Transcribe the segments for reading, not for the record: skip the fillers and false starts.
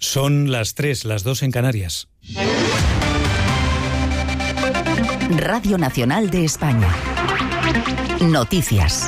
Son las 3, las 2 en Canarias. Radio Nacional de España. Noticias.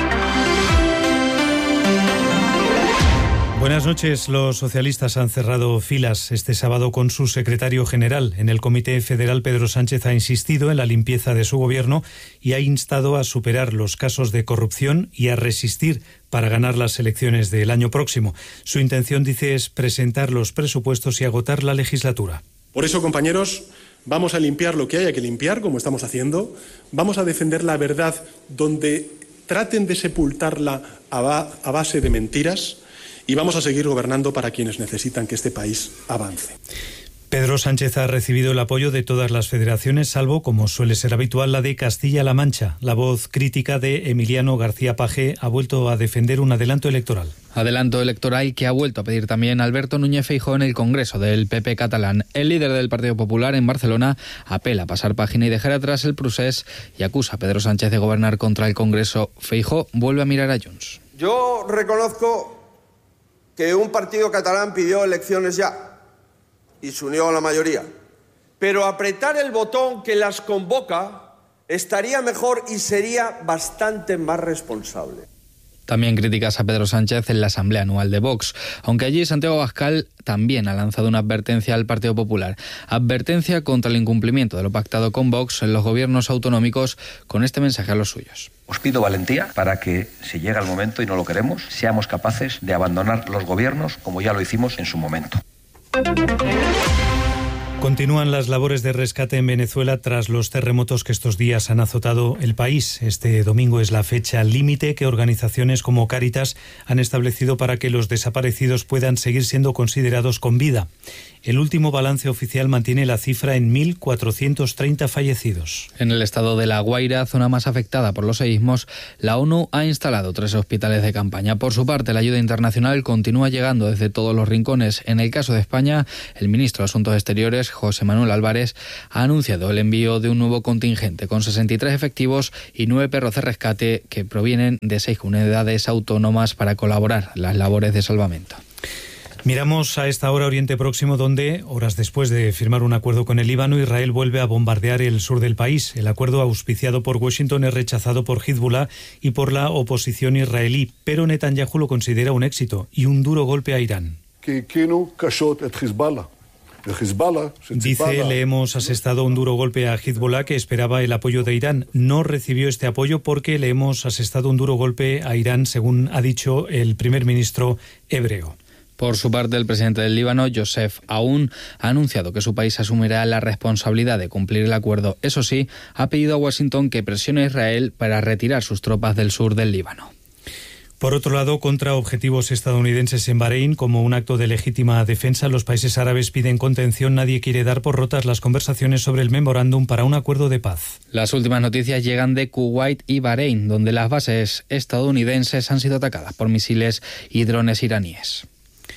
Buenas noches. Los socialistas han cerrado filas este sábado con su secretario general. En el Comité Federal, Pedro Sánchez ha insistido en la limpieza de su gobierno y ha instado a superar los casos de corrupción y a resistir para ganar las elecciones del año próximo. Su intención, dice, es presentar los presupuestos y agotar la legislatura. Por eso, compañeros, vamos a limpiar lo que haya que limpiar, como estamos haciendo. Vamos a defender la verdad donde traten de sepultarla a base de mentiras. Y vamos a seguir gobernando para quienes necesitan que este país avance. Pedro Sánchez ha recibido el apoyo de todas las federaciones, salvo, como suele ser habitual, la de Castilla-La Mancha. La voz crítica de Emiliano García Paje ha vuelto a defender un adelanto electoral. Adelanto electoral que ha vuelto a pedir también Alberto Núñez Feijóo en el Congreso del PP catalán. El líder del Partido Popular en Barcelona apela a pasar página y dejar atrás el procés y acusa a Pedro Sánchez de gobernar contra el Congreso. Feijóo vuelve a mirar a Junts. Yo reconozco que un partido catalán pidió elecciones ya y se unió a la mayoría. Pero apretar el botón que las convoca estaría mejor y sería bastante más responsable. También críticas a Pedro Sánchez en la Asamblea Anual de Vox, aunque allí Santiago Abascal también ha lanzado una advertencia al Partido Popular. Advertencia contra el incumplimiento de lo pactado con Vox en los gobiernos autonómicos, con este mensaje a los suyos. Os pido valentía para que, si llega el momento y no lo queremos, seamos capaces de abandonar los gobiernos como ya lo hicimos en su momento. Continúan las labores de rescate en Venezuela tras los terremotos que estos días han azotado el país. Este domingo es la fecha límite que organizaciones como Cáritas han establecido para que los desaparecidos puedan seguir siendo considerados con vida. El último balance oficial mantiene la cifra en 1.430 fallecidos. En el estado de La Guaira, zona más afectada por los seísmos, la ONU ha instalado 3 hospitales de campaña. Por su parte, la ayuda internacional continúa llegando desde todos los rincones. En el caso de España, el ministro de Asuntos Exteriores, José Manuel Álvarez, ha anunciado el envío de un nuevo contingente con 63 efectivos y 9 perros de rescate que provienen de 6 comunidades autónomas para colaborar en las labores de salvamento. Miramos a esta hora Oriente Próximo, donde, horas después de firmar un acuerdo con el Líbano, Israel vuelve a bombardear el sur del país. El acuerdo auspiciado por Washington es rechazado por Hezbollah y por la oposición israelí, pero Netanyahu lo considera un éxito y un duro golpe a Irán. Dice, le hemos asestado un duro golpe a Hezbollah, que esperaba el apoyo de Irán. No recibió este apoyo porque le hemos asestado un duro golpe a Irán, según ha dicho el primer ministro hebreo. Por su parte, el presidente del Líbano, Youssef Aoun, ha anunciado que su país asumirá la responsabilidad de cumplir el acuerdo. Eso sí, ha pedido a Washington que presione a Israel para retirar sus tropas del sur del Líbano. Por otro lado, contra objetivos estadounidenses en Bahrein, como un acto de legítima defensa, los países árabes piden contención. Nadie quiere dar por rotas las conversaciones sobre el memorándum para un acuerdo de paz. Las últimas noticias llegan de Kuwait y Bahrein, donde las bases estadounidenses han sido atacadas por misiles y drones iraníes.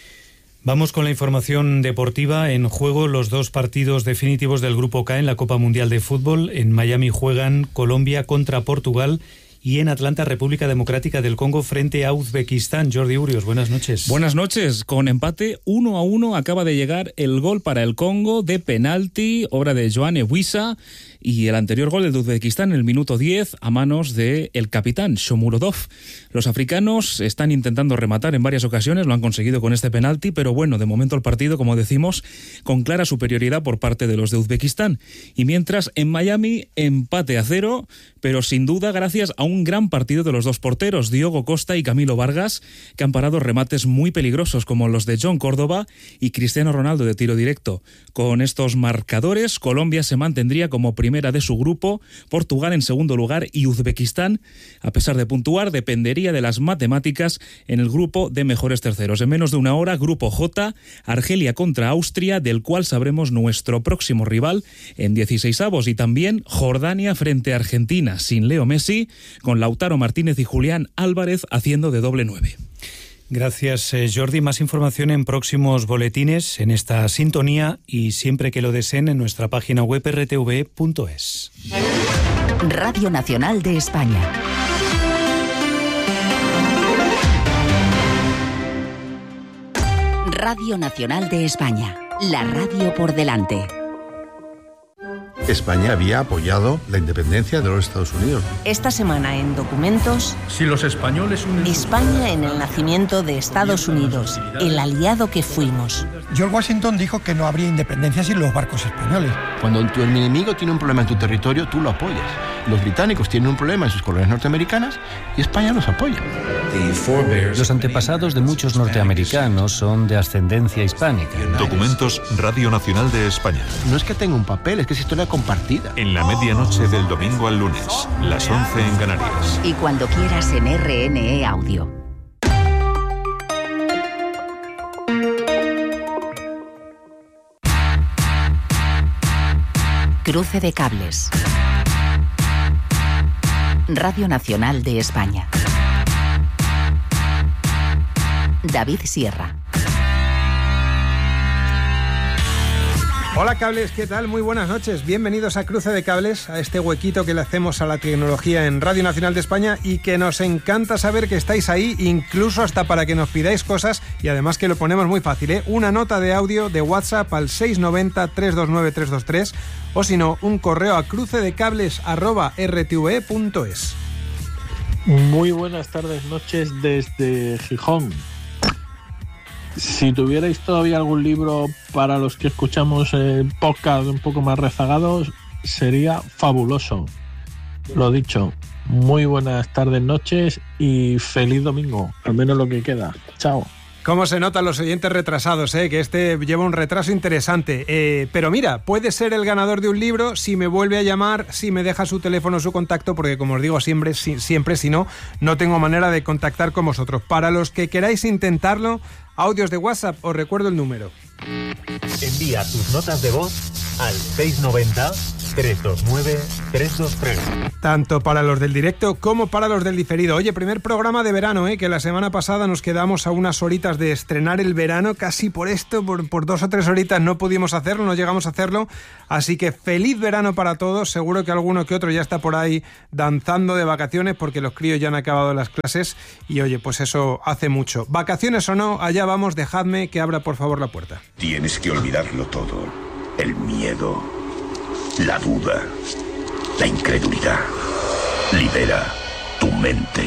Vamos con la información deportiva. En juego los 2 partidos definitivos del Grupo K en la Copa Mundial de Fútbol. En Miami juegan Colombia contra Portugal y en Atlanta, República Democrática del Congo frente a Uzbekistán. Jordi Urios, buenas noches. Buenas noches. Con empate 1-1 acaba de llegar el gol para el Congo de penalti, obra de Joanne Wissa, y el anterior gol de Uzbekistán en el minuto 10 a manos del capitán Shomurodov. Los africanos están intentando rematar en varias ocasiones, lo han conseguido con este penalti, pero bueno, de momento el partido, como decimos, con clara superioridad por parte de los de Uzbekistán. Y mientras en Miami, empate a 0, pero sin duda gracias a un gran partido de los 2 porteros, Diogo Costa y Camilo Vargas, que han parado remates muy peligrosos como los de John Córdoba y Cristiano Ronaldo de tiro directo. Con estos marcadores, Colombia se mantendría como primera de su grupo, Portugal en segundo lugar y Uzbekistán, a pesar de puntuar, dependería de las matemáticas en el grupo de mejores terceros. En menos de una hora, Grupo J, Argelia contra Austria, del cual sabremos nuestro próximo rival en 16avos, y también Jordania frente a Argentina, sin Leo Messi, con Lautaro Martínez y Julián Álvarez haciendo de doble 9. Gracias, Jordi. Más información en próximos boletines en esta sintonía y siempre que lo deseen en nuestra página web rtv.es. Radio Nacional de España. Radio Nacional de España, la radio por delante. España había apoyado la independencia de los Estados Unidos. Esta semana en Documentos, si los españoles unen España en el nacimiento de Estados Unidos, el aliado que fuimos. George Washington dijo que no habría independencia sin los barcos españoles. Cuando tu enemigo tiene un problema en tu territorio, tú lo apoyas. Los británicos tienen un problema en sus colonias norteamericanas y España los apoya. Los antepasados de muchos norteamericanos son de ascendencia hispánica. Documentos Radio Nacional de España. No es que tenga un papel, es que es historia compartida. En la medianoche del domingo al lunes, las 11 en Canarias. Y cuando quieras en RNE Audio. Cruce de cables. Radio Nacional de España. David Sierra. Hola cables, ¿qué tal? Muy buenas noches. Bienvenidos a Cruce de Cables, a este huequito que le hacemos a la tecnología en Radio Nacional de España y que nos encanta saber que estáis ahí, incluso hasta para que nos pidáis cosas y además que lo ponemos muy fácil, ¿eh? Una nota de audio de WhatsApp al 690-329-323 o si no, un correo a crucedecables@rtve.es. Muy buenas tardes, noches desde Gijón. Si tuvierais todavía algún libro para los que escuchamos podcast un poco más rezagados, sería fabuloso. Lo dicho, muy buenas tardes, noches y feliz domingo, al menos lo que queda. Chao. ¿Cómo se notan los oyentes retrasados, que este lleva un retraso interesante? Pero mira, puede ser el ganador de un libro si me vuelve a llamar, si me deja su teléfono, su contacto, porque como os digo siempre, si no, no tengo manera de contactar con vosotros. Para los que queráis intentarlo, audios de WhatsApp, os recuerdo el número. Envía tus notas de voz al 690-329-323. Tanto para los del directo como para los del diferido. Oye, primer programa de verano, que la semana pasada nos quedamos a unas horitas de estrenar el verano, casi por 2 o 3 horitas no pudimos hacerlo, no llegamos a hacerlo, así que feliz verano para todos. Seguro que alguno que otro ya está por ahí danzando de vacaciones porque los críos ya han acabado las clases y oye, pues eso hace mucho. Vacaciones o no, allá vamos, dejadme que abra por favor la puerta. Tienes que olvidarlo todo. El miedo, la duda, la incredulidad. Libera tu mente.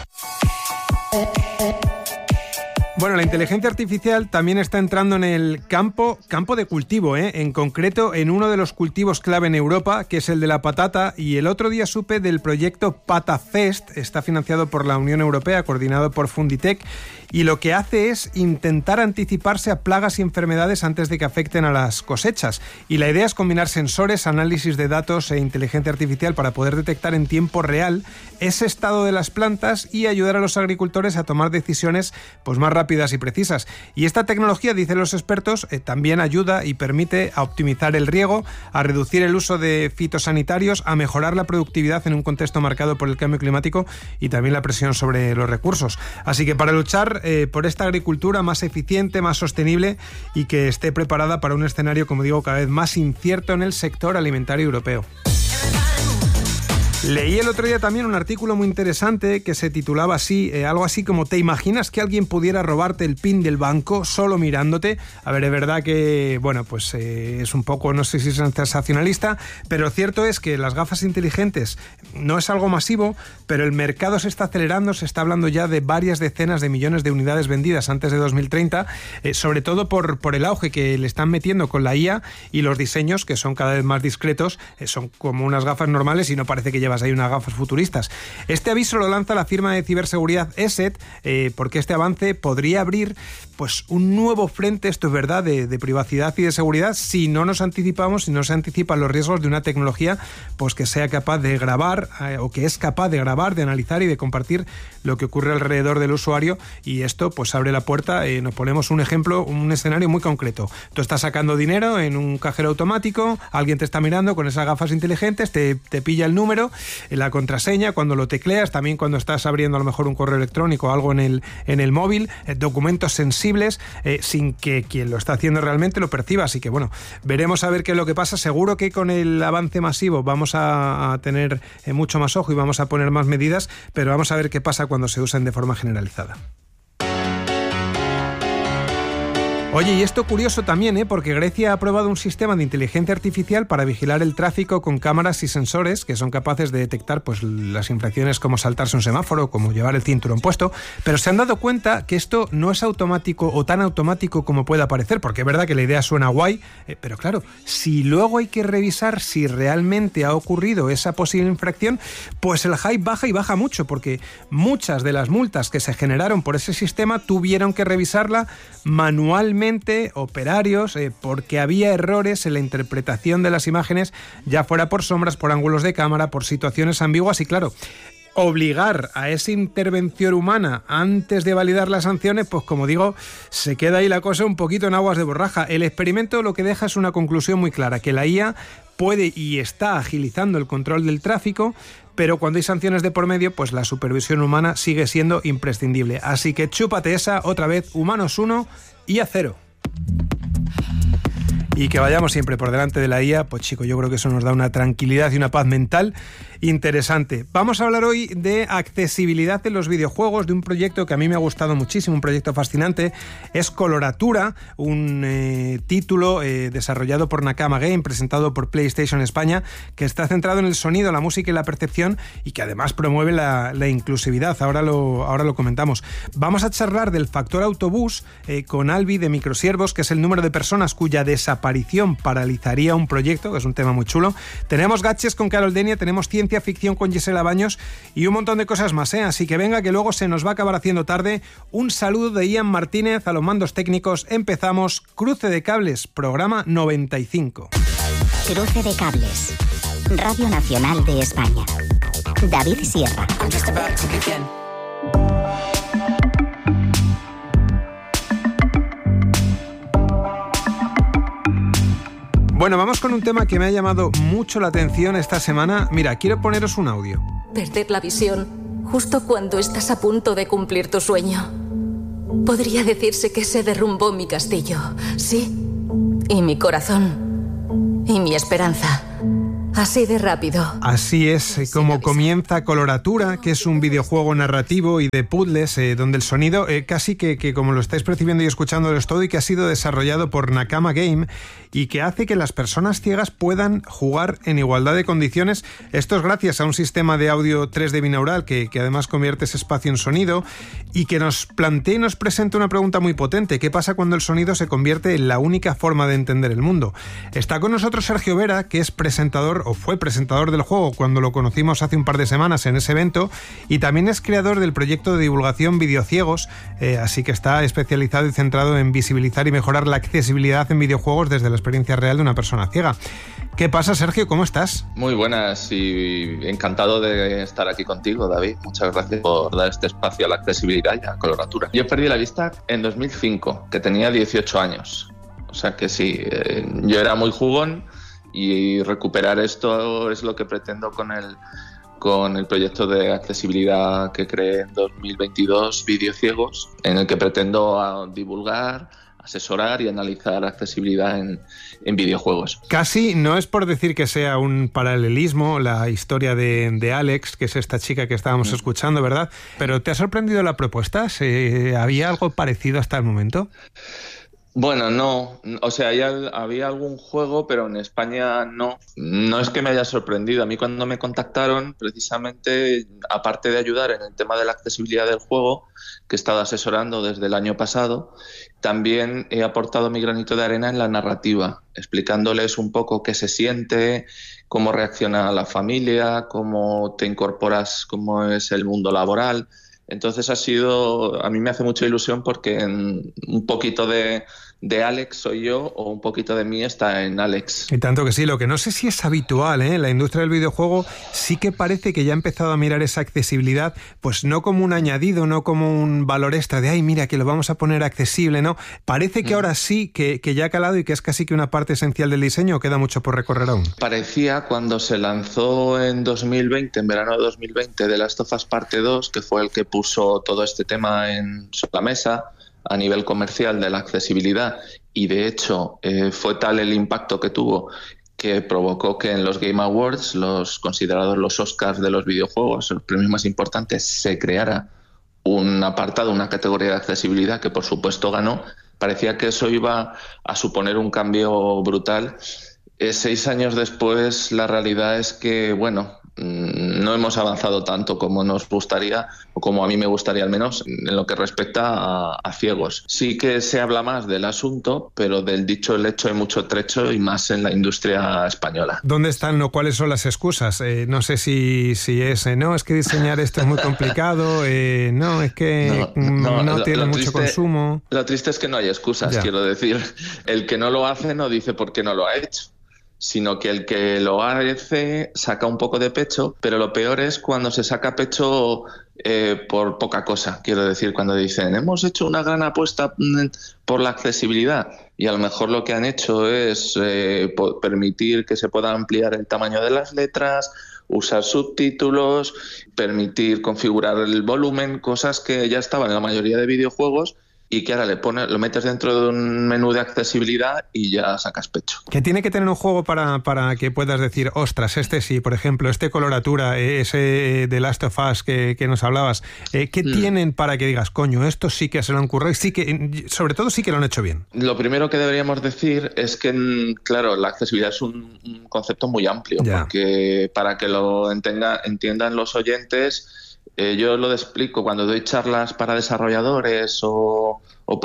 Bueno, la inteligencia artificial también está entrando en el campo de cultivo, en concreto en uno de los cultivos clave en Europa, que es el de la patata, y el otro día supe del proyecto PataFest, está financiado por la Unión Europea, coordinado por Funditec, y lo que hace es intentar anticiparse a plagas y enfermedades antes de que afecten a las cosechas. Y la idea es combinar sensores, análisis de datos e inteligencia artificial para poder detectar en tiempo real ese estado de las plantas y ayudar a los agricultores a tomar decisiones pues más rápidas y precisas. Y esta tecnología, dicen los expertos, también ayuda y permite a optimizar el riego, a reducir el uso de fitosanitarios, a mejorar la productividad en un contexto marcado por el cambio climático y también la presión sobre los recursos. Así que para luchar por esta agricultura más eficiente, más sostenible y que esté preparada para un escenario, como digo, cada vez más incierto en el sector alimentario europeo. Leí el otro día también un artículo muy interesante que se titulaba así, algo así como ¿te imaginas que alguien pudiera robarte el PIN del banco solo mirándote? A ver, es verdad que, bueno, pues es un poco, no sé si es sensacionalista, pero lo cierto es que las gafas inteligentes no es algo masivo, pero el mercado se está acelerando, se está hablando ya de varias decenas de millones de unidades vendidas antes de 2030, sobre todo por el auge que le están metiendo con la IA y los diseños que son cada vez más discretos, son como unas gafas normales y no parece que llevas ahí unas gafas futuristas. Este aviso lo lanza la firma de ciberseguridad ESET porque este avance podría abrir pues un nuevo frente, esto es verdad, de privacidad y de seguridad si no nos anticipamos, si no se anticipan los riesgos de una tecnología pues que sea capaz de grabar o que es capaz de grabar, de analizar y de compartir lo que ocurre alrededor del usuario, y esto pues abre la puerta. Nos ponemos un ejemplo, un escenario muy concreto. Tú estás sacando dinero en un cajero automático, alguien te está mirando con esas gafas inteligentes, te pilla el número, la contraseña, cuando lo tecleas, también cuando estás abriendo a lo mejor un correo electrónico o algo en el móvil, documentos sensibles, sin que quien lo está haciendo realmente lo perciba. Así que bueno, veremos a ver qué es lo que pasa. Seguro que con el avance masivo vamos a tener mucho más ojo y vamos a poner más medidas, pero vamos a ver qué pasa cuando se usen de forma generalizada. Oye, y esto curioso también, porque Grecia ha aprobado un sistema de inteligencia artificial para vigilar el tráfico con cámaras y sensores que son capaces de detectar pues, las infracciones como saltarse un semáforo, como llevar el cinturón puesto, pero se han dado cuenta que esto no es automático o tan automático como pueda parecer, porque es verdad que la idea suena guay, pero claro, si luego hay que revisar si realmente ha ocurrido esa posible infracción, pues el hype baja y baja mucho, porque muchas de las multas que se generaron por ese sistema tuvieron que revisarla manualmente operarios porque había errores en la interpretación de las imágenes, ya fuera por sombras, por ángulos de cámara, por situaciones ambiguas y claro, obligar a esa intervención humana antes de validar las sanciones, pues como digo, se queda ahí la cosa un poquito en aguas de borraja. El experimento lo que deja es una conclusión muy clara, que la IA puede y está agilizando el control del tráfico, pero cuando hay sanciones de por medio, pues la supervisión humana sigue siendo imprescindible. Así que chúpate esa, otra vez, humanos 1 y a 0. Y que vayamos siempre por delante de la IA, pues chico, yo creo que eso nos da una tranquilidad y una paz mental interesante. Vamos a hablar hoy de accesibilidad en los videojuegos, de un proyecto que a mí me ha gustado muchísimo, un proyecto fascinante. Es Coloratura, un título desarrollado por Nakama Game, presentado por PlayStation España, que está centrado en el sonido, la música y la percepción y que además promueve la inclusividad. Ahora lo comentamos. Vamos a charlar del factor autobús con Albi de Microsiervos, que es el número de personas cuya desaparición paralizaría un proyecto, que es un tema muy chulo. Tenemos Gaches con Carol Denia, tenemos ciencia ficción con Gisela Baños y un montón de cosas más, Así que venga, que luego se nos va a acabar haciendo tarde. Un saludo de Ian Martínez a los mandos técnicos. Empezamos Cruce de Cables, programa 95. Cruce de Cables, Radio Nacional de España. David Sierra. Bueno, vamos con un tema que me ha llamado mucho la atención esta semana. Mira, quiero poneros un audio. Perder la visión justo cuando estás a punto de cumplir tu sueño. Podría decirse que se derrumbó mi castillo, sí, y mi corazón, y mi esperanza. Así de rápido. Así es como comienza Coloratura, que es un videojuego narrativo y de puzzles, donde el sonido casi que como lo estáis percibiendo y escuchándolo es todo, y que ha sido desarrollado por Nakama Game y que hace que las personas ciegas puedan jugar en igualdad de condiciones. Esto es gracias a un sistema de audio 3D binaural que además convierte ese espacio en sonido y que nos plantea y nos presenta una pregunta muy potente. ¿Qué pasa cuando el sonido se convierte en la única forma de entender el mundo? Está con nosotros Sergio Vera, que es presentador o fue presentador del juego cuando lo conocimos hace un par de semanas en ese evento, y también es creador del proyecto de divulgación Videociegos, así que está especializado y centrado en visibilizar y mejorar la accesibilidad en videojuegos desde la experiencia real de una persona ciega. ¿Qué pasa, Sergio? ¿Cómo estás? Muy buenas y encantado de estar aquí contigo, David. Muchas gracias por dar este espacio a la accesibilidad y a Coloratura. Yo perdí la vista en 2005, que tenía 18 años. O sea que sí, yo era muy jugón y recuperar esto es lo que pretendo con el proyecto de accesibilidad que creé en 2022, Videociegos, en el que pretendo divulgar, asesorar y analizar accesibilidad en videojuegos. Casi no es por decir que sea un paralelismo la historia de Alex, que es esta chica que estábamos escuchando, ¿verdad? Pero ¿te ha sorprendido la propuesta? ¿Había algo parecido hasta el momento? Bueno, no. O sea, había algún juego, pero en España no. No es que me haya sorprendido. A mí cuando me contactaron, precisamente, aparte de ayudar en el tema de la accesibilidad del juego, que he estado asesorando desde el año pasado, también he aportado mi granito de arena en la narrativa, explicándoles un poco qué se siente, cómo reacciona la familia, cómo te incorporas, cómo es el mundo laboral. Entonces a mí me hace mucha ilusión porque un poquito de Alex soy yo o un poquito de mí está en Alex. Y tanto que sí, lo que no sé si es habitual, en la industria del videojuego sí que parece que ya ha empezado a mirar esa accesibilidad, pues no como un añadido, no como un valor extra de, ay, mira, que lo vamos a poner accesible, ¿no? Parece que ahora sí, que ya ha calado y que es casi que una parte esencial del diseño, ¿o queda mucho por recorrer aún? Parecía cuando se lanzó en 2020, en verano de 2020, The Last of Us Parte 2, que fue el que puso todo este tema sobre la mesa a nivel comercial de la accesibilidad, y de hecho fue tal el impacto que tuvo que provocó que en los Game Awards, los considerados los Oscars de los videojuegos, los premios más importantes, se creara un apartado, una categoría de accesibilidad que por supuesto ganó, parecía que eso iba a suponer un cambio brutal. 6 años después, la realidad es que, bueno, no hemos avanzado tanto como nos gustaría, o como a mí me gustaría al menos, en lo que respecta a ciegos. Sí que se habla más del asunto, pero del dicho el hecho hay mucho trecho, y más en la industria española. ¿Dónde están o cuáles son las excusas? No sé si es, no, es que diseñar esto es muy complicado, no, es que no tiene mucho consumo. Lo triste es que no hay excusas, quiero decir. El que no lo hace no dice por qué no lo ha hecho, sino que el que lo hace saca un poco de pecho, pero lo peor es cuando se saca pecho por poca cosa. Quiero decir, cuando dicen, hemos hecho una gran apuesta por la accesibilidad, y a lo mejor lo que han hecho es permitir que se pueda ampliar el tamaño de las letras, usar subtítulos, permitir configurar el volumen, cosas que ya estaban en la mayoría de videojuegos, y que ahora lo metes dentro de un menú de accesibilidad y ya sacas pecho. ¿Qué tiene que tener un juego para que puedas decir, ostras, este sí, por ejemplo, coloratura, ese de Last of Us que nos hablabas, ¿qué tienen para que digas, coño, esto sí que se lo han currado, sí que, sobre todo sí que lo han hecho bien? Lo primero que deberíamos decir es que, claro, la accesibilidad es un concepto muy amplio, porque para que lo entiendan los oyentes, yo lo explico cuando doy charlas para desarrolladores o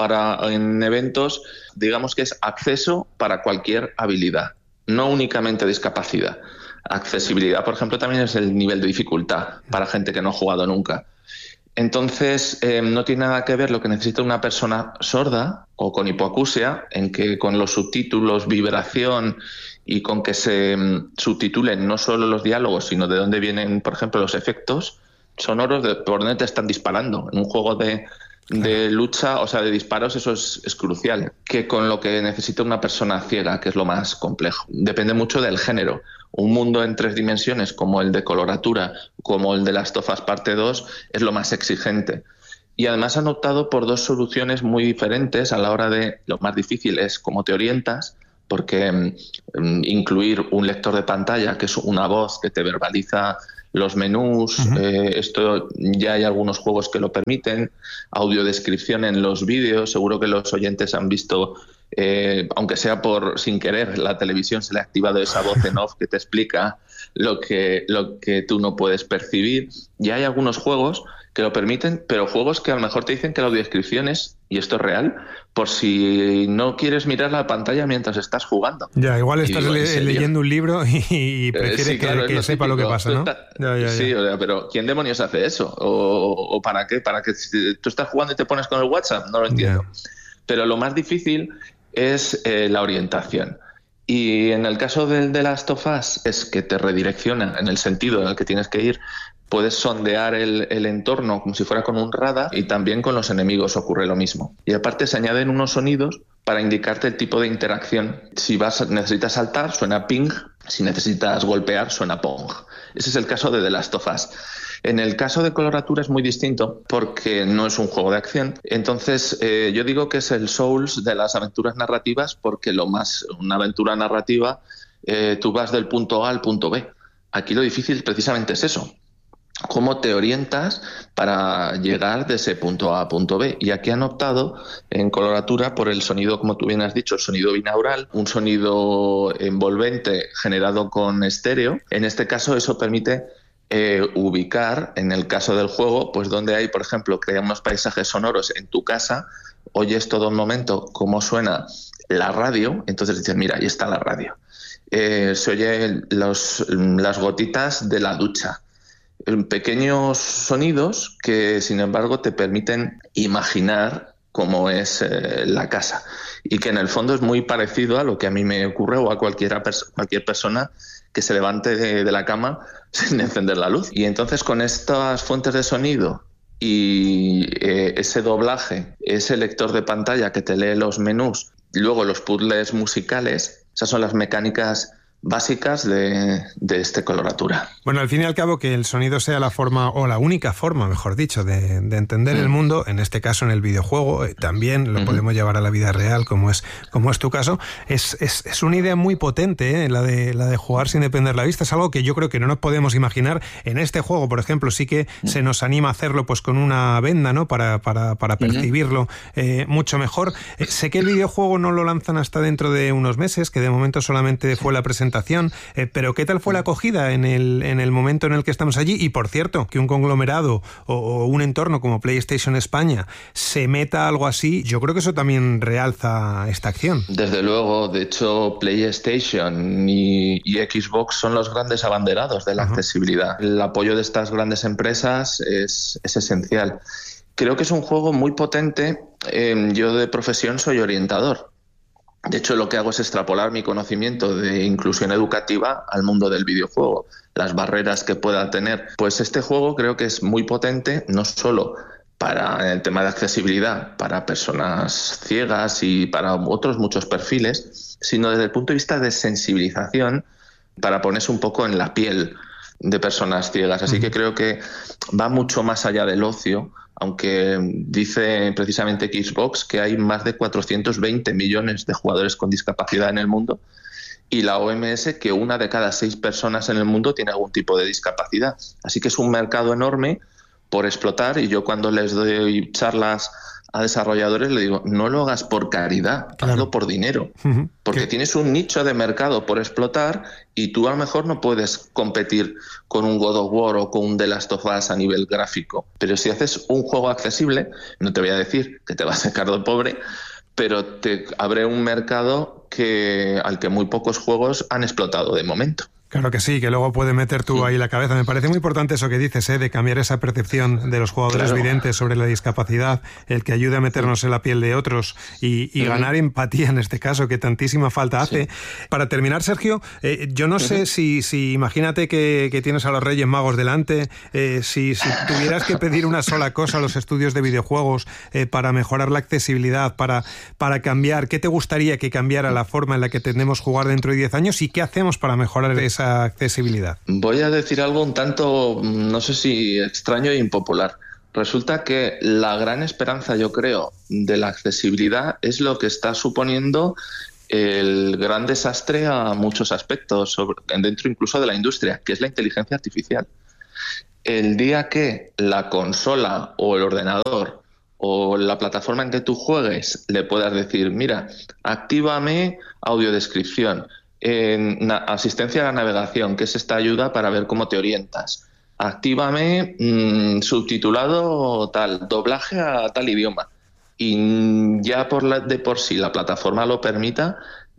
en eventos, digamos que es acceso para cualquier habilidad, no únicamente discapacidad. Accesibilidad, por ejemplo, también es el nivel de dificultad para gente que no ha jugado nunca. Entonces, no tiene nada que ver lo que necesita una persona sorda o con hipoacusia, en que con los subtítulos, vibración y con que se subtitulen no solo los diálogos, sino de dónde vienen, por ejemplo, los efectos sonoros, de por dónde te están disparando. En un juego de lucha, o sea, de disparos, eso es crucial. Que con lo que necesita una persona ciega, que es lo más complejo. Depende mucho del género. Un mundo en 3 dimensiones, como el de coloratura, como el de Last of Us Parte 2, es lo más exigente. Y además han optado por 2 soluciones muy diferentes a la hora de... Lo más difícil es cómo te orientas, porque incluir un lector de pantalla, que es una voz que te verbaliza los menús, esto ya hay algunos juegos que lo permiten, audiodescripción en los vídeos, seguro que los oyentes han visto, aunque sea sin querer, la televisión se le ha activado esa voz en off que te explica lo que tú no puedes percibir. Ya hay algunos juegos que lo permiten, pero juegos que a lo mejor te dicen que la audiodescripción es, y esto es real, por si no quieres mirar la pantalla mientras estás jugando. Ya, igual estás leyendo un libro y prefieres sí, claro, que sepa lo que pasa, ¿no? Sí, pero ¿quién demonios hace eso? ¿O para qué? ¿Para que si tú estás jugando y te pones con el WhatsApp? No lo entiendo. Pero lo más difícil es la orientación. Y en el caso del de Last of Us es que te redirecciona en el sentido en el que tienes que ir. Puedes sondear el entorno como si fuera con un radar, y también con los enemigos ocurre lo mismo. Y aparte se añaden unos sonidos para indicarte el tipo de interacción. Si necesitas saltar, suena ping. Si necesitas golpear, suena pong. Ese es el caso de The Last of Us. En el caso de coloratura es muy distinto porque no es un juego de acción. Entonces, yo digo que es el Souls de las aventuras narrativas, porque una aventura narrativa, tú vas del punto A al punto B. Aquí lo difícil precisamente es eso. ¿Cómo te orientas para llegar de ese punto A a punto B? Y aquí han optado en coloratura por el sonido, como tú bien has dicho, el sonido binaural, un sonido envolvente generado con estéreo. En este caso eso permite ubicar, en el caso del juego, pues donde hay, por ejemplo, crea unos paisajes sonoros en tu casa, oyes todo un momento cómo suena la radio, entonces dices, mira, ahí está la radio. Se oye las gotitas de la ducha. Pequeños sonidos que, sin embargo, te permiten imaginar cómo es la casa, y que en el fondo es muy parecido a lo que a mí me ocurre, o a cualquier persona que se levante de la cama sin encender la luz. Y entonces, con estas fuentes de sonido y ese doblaje, ese lector de pantalla que te lee los menús, luego los puzzles musicales, esas son las mecánicas básicas de esta coloratura. Bueno, al fin y al cabo, que el sonido sea la forma, o la única forma, mejor dicho, de entender el mundo, en este caso en el videojuego, también lo podemos llevar a la vida real, como es tu caso, es una idea muy potente, la de jugar sin depender la vista. Es algo que yo creo que no nos podemos imaginar. En este juego, por ejemplo, sí que se nos anima a hacerlo pues con una venda, ¿no? Para percibirlo mucho mejor. Sé que el videojuego no lo lanzan hasta dentro de unos meses, que de momento solamente fue la presentación, pero ¿qué tal fue la acogida en el momento en el que estamos allí? Y por cierto, que un conglomerado o un entorno como PlayStation España se meta algo así, yo creo que eso también realza esta acción. Desde luego, de hecho PlayStation y Xbox son los grandes abanderados de la accesibilidad. El apoyo de estas grandes empresas es esencial. Creo que es un juego muy potente. Yo de profesión soy orientador. De hecho, lo que hago es extrapolar mi conocimiento de inclusión educativa al mundo del videojuego, las barreras que pueda tener. Pues este juego creo que es muy potente, no solo para el tema de accesibilidad, para personas ciegas y para otros muchos perfiles, sino desde el punto de vista de sensibilización, para ponerse un poco en la piel de personas ciegas. Así que creo que va mucho más allá del ocio, aunque dice precisamente Xbox que hay más de 420 millones de jugadores con discapacidad en el mundo, y la OMS que 1 de cada 6 personas en el mundo tiene algún tipo de discapacidad. Así que es un mercado enorme por explotar, y yo cuando les doy charlas a desarrolladores le digo, no lo hagas por caridad, hazlo por dinero, porque tienes un nicho de mercado por explotar y tú a lo mejor no puedes competir con un God of War o con un The Last of Us a nivel gráfico, pero si haces un juego accesible, no te voy a decir que te vas a sacar de pobre, pero te abre un mercado al que muy pocos juegos han explotado de momento. Claro que sí, que luego puede meter tú ahí la cabeza. Me parece muy importante eso que dices, de cambiar esa percepción de los jugadores videntes sobre la discapacidad, el que ayude a meternos en la piel de otros y ganar empatía en este caso, que tantísima falta hace. Para terminar, Sergio, yo no sé si imagínate que tienes a los Reyes Magos delante, si tuvieras que pedir una sola cosa a los estudios de videojuegos para mejorar la accesibilidad, para cambiar, ¿qué te gustaría que cambiara la forma en la que tendemos jugar dentro de 10 años y qué hacemos para mejorar esa accesibilidad? Voy a decir algo un tanto, no sé si extraño e impopular. Resulta que la gran esperanza, yo creo, de la accesibilidad es lo que está suponiendo el gran desastre a muchos aspectos, dentro incluso de la industria, que es la inteligencia artificial. El día que la consola o el ordenador o la plataforma en que tú juegues le puedas decir, mira, actívame audiodescripción, asistencia a la navegación, que es esta ayuda para ver cómo te orientas. Actívame subtitulado tal, doblaje a tal idioma. Y ya de por sí la plataforma lo permita,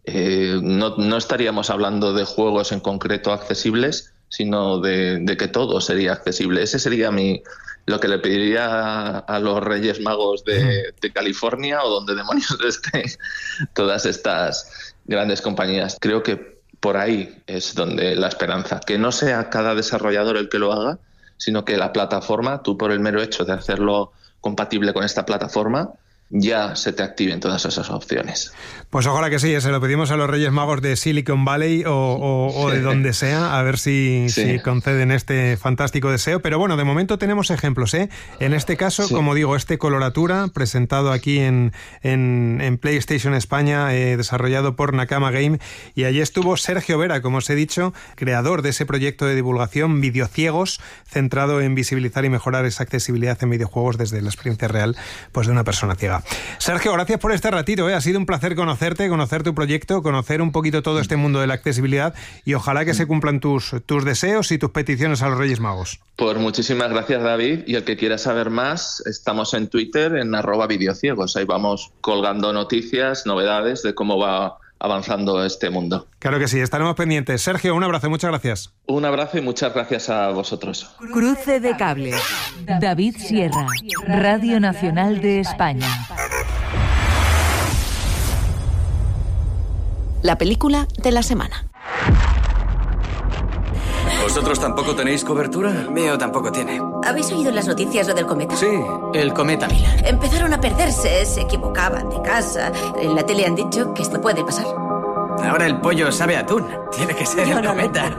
no estaríamos hablando de juegos en concreto accesibles, sino de que todo sería accesible. Ese sería lo que le pediría a los Reyes Magos de California o donde demonios estén todas estas grandes compañías. Creo que por ahí es donde la esperanza, que no sea cada desarrollador el que lo haga, sino que la plataforma, tú por el mero hecho de hacerlo compatible con esta plataforma, ya se te activen todas esas opciones. Pues ojalá que sí, se lo pedimos a los Reyes Magos de Silicon Valley o de donde sea, a ver si conceden este fantástico deseo. Pero bueno, de momento tenemos ejemplos, En este caso, como digo, coloratura, presentado aquí en PlayStation España, desarrollado por Nakama Game, y allí estuvo Sergio Vera, como os he dicho, creador de ese proyecto de divulgación Videociegos, centrado en visibilizar y mejorar esa accesibilidad en videojuegos desde la experiencia real, pues de una persona ciega. Sergio, gracias por este ratito, Ha sido un placer conocerte, conocer tu proyecto, conocer un poquito todo este mundo de la accesibilidad, y ojalá que se cumplan tus deseos y tus peticiones a los Reyes Magos. Pues muchísimas gracias, David, y el que quiera saber más, estamos en Twitter en @videociegos, ahí vamos colgando noticias, novedades de cómo va avanzando este mundo. Claro que sí, estaremos pendientes. Sergio, un abrazo, muchas gracias. Un abrazo y muchas gracias a vosotros. Cruce de cables. David Sierra, Radio Nacional de España. La película de la semana. ¿Vosotros tampoco tenéis cobertura? Mío tampoco tiene. ¿Habéis oído en las noticias lo del cometa? Sí, el cometa Miller. Empezaron a perderse, se equivocaban de casa. En la tele han dicho que esto puede pasar. Ahora el pollo sabe a atún. Tiene que ser el cometa.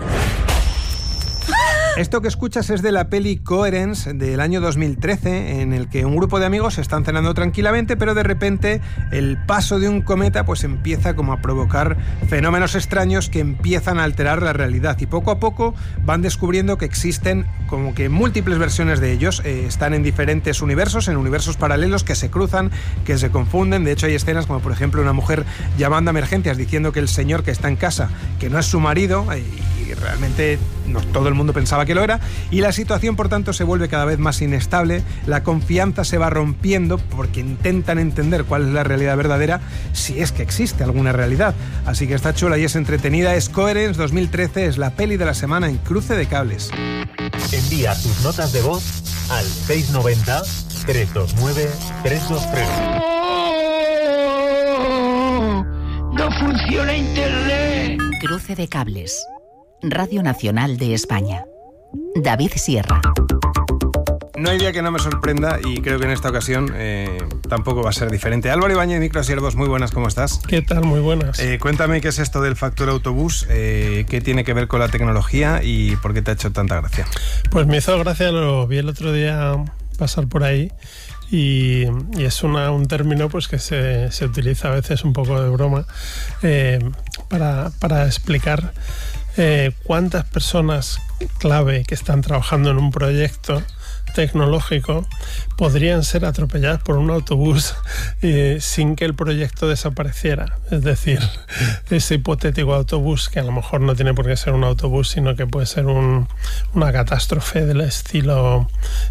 Esto que escuchas es de la peli Coherence del año 2013, en el que un grupo de amigos están cenando tranquilamente, pero de repente el paso de un cometa pues empieza como a provocar fenómenos extraños que empiezan a alterar la realidad, y poco a poco van descubriendo que existen como que múltiples versiones de ellos. Están en diferentes universos, en universos paralelos que se cruzan, que se confunden. De hecho hay escenas como por ejemplo una mujer llamando a emergencias diciendo que el señor que está en casa, que no es su marido, y realmente no todo el mundo pensaba que lo era, y la situación por tanto se vuelve cada vez más inestable. La confianza se va rompiendo porque intentan entender cuál es la realidad verdadera, si es que existe alguna realidad. Así que está chula y es entretenida. Es Coherence 2013, es la peli de la semana en Cruce de Cables. Envía tus notas de voz al 690 329 323. ¡No funciona Internet! Cruce de Cables. Radio Nacional de España. David Sierra. No hay día que no me sorprenda, y creo que en esta ocasión tampoco va a ser diferente. Álvaro Ibáñez, Microsiervos, muy buenas, ¿cómo estás? ¿Qué tal? Muy buenas. Cuéntame qué es esto del factor autobús, qué tiene que ver con la tecnología y por qué te ha hecho tanta gracia. Pues me hizo gracia, lo vi el otro día pasar por ahí, y es un término pues que se utiliza a veces un poco de broma para explicar cuántas personas clave que están trabajando en un proyecto tecnológico podrían ser atropelladas por un autobús sin que el proyecto desapareciera. Es decir, ese hipotético autobús, que a lo mejor no tiene por qué ser un autobús, sino que puede ser una catástrofe del estilo